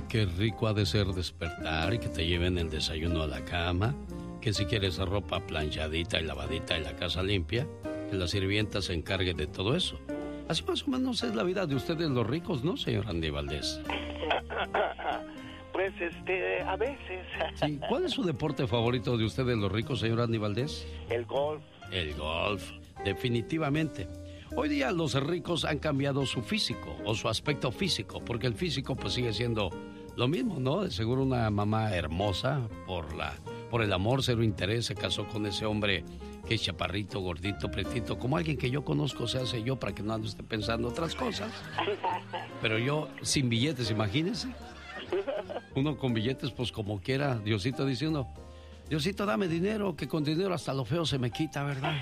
qué rico ha de ser despertar y que te lleven el desayuno a la cama, que si quieres ropa planchadita y lavadita y la casa limpia, que la sirvienta se encargue de todo eso. Así más o menos es la vida de ustedes los ricos, ¿no, señor Andy Valdés? Pues, a veces. Sí. ¿Cuál es su deporte favorito de ustedes los ricos, señor Andy Valdés? El golf. El golf, definitivamente. Hoy día los ricos han cambiado su físico o su aspecto físico, porque el físico pues sigue siendo lo mismo, ¿no? De seguro una mamá hermosa por el amor, cero interés, se casó con ese hombre que es chaparrito, gordito, pretito, como alguien que yo conozco, se hace yo para que no ande usted pensando otras cosas. Pero yo sin billetes, imagínese. Uno con billetes, pues como quiera, Diosito dice uno, Diosito, dame dinero, que con dinero hasta lo feo se me quita, ¿verdad?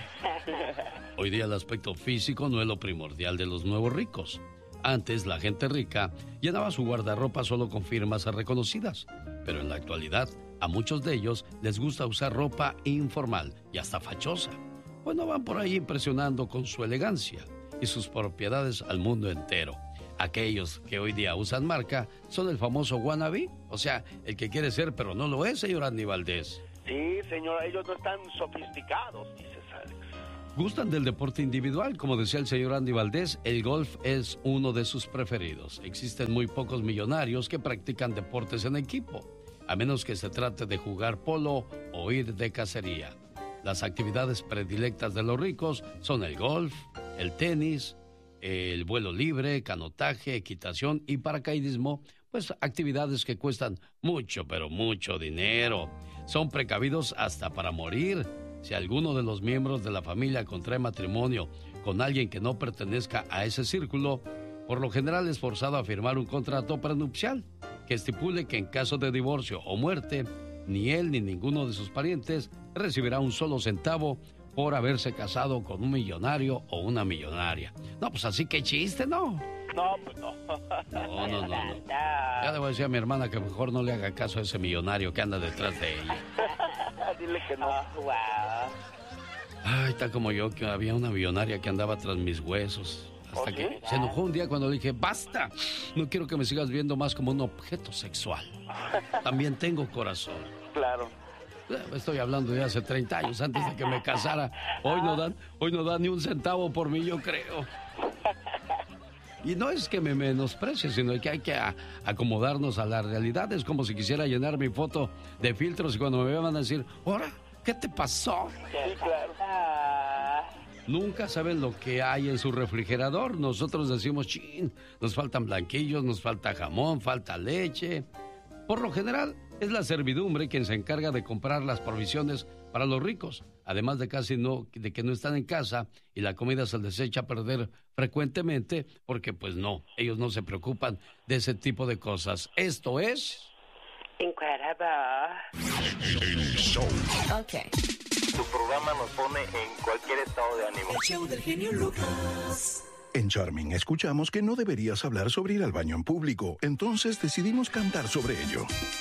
Hoy día el aspecto físico no es lo primordial de los nuevos ricos. Antes la gente rica llenaba su guardarropa solo con firmas reconocidas, pero en la actualidad a muchos de ellos les gusta usar ropa informal y hasta fachosa. Pues no van por ahí impresionando con su elegancia y sus propiedades al mundo entero. Aquellos que hoy día usan marca son el famoso wannabe, o sea, el que quiere ser pero no lo es, señor Andy Valdés. Sí, señor, ellos no están sofisticados, dices Alex. Gustan del deporte individual, como decía el señor Andy Valdés, el golf es uno de sus preferidos. Existen muy pocos millonarios que practican deportes en equipo, a menos que se trate de jugar polo o ir de cacería. Las actividades predilectas de los ricos son el golf, el tenis, el vuelo libre, canotaje, equitación y paracaidismo, pues actividades que cuestan mucho, pero mucho dinero. Son precavidos hasta para morir. Si alguno de los miembros de la familia contrae matrimonio con alguien que no pertenezca a ese círculo, por lo general es forzado a firmar un contrato prenupcial que estipule que en caso de divorcio o muerte, ni él ni ninguno de sus parientes recibirá un solo centavo por haberse casado con un millonario o una millonaria. No, pues así que chiste, ¿no? No, pues no. No. Ya le voy a decir a mi hermana que mejor no le haga caso a ese millonario que anda detrás de ella. Dile que no. Wow. Ay, está como yo, que había una millonaria que andaba tras mis huesos. Hasta que se enojó un día cuando le dije, basta, no quiero que me sigas viendo más como un objeto sexual. También tengo corazón. Claro. Estoy hablando de hace 30 años, antes de que me casara. Hoy no dan ni un centavo por mí, yo creo. Y no es que me menosprecie, sino que hay que acomodarnos a la realidad. Es como si quisiera llenar mi foto de filtros y cuando me vean van a decir, ¿ahora qué te pasó? Sí, claro. Nunca saben lo que hay en su refrigerador. Nosotros decimos, chin, nos faltan blanquillos, nos falta jamón, falta leche. Por lo general, es la servidumbre quien se encarga de comprar las provisiones para los ricos, además de que no están en casa y la comida se les echa a perder frecuentemente porque pues no, ellos no se preocupan de ese tipo de cosas. Esto es... Incredible. El show. Ok. Tu programa nos pone en cualquier estado de ánimo. El show del genio Lucas. En Charming escuchamos que no deberías hablar sobre ir al baño en público, entonces decidimos cantar sobre ello.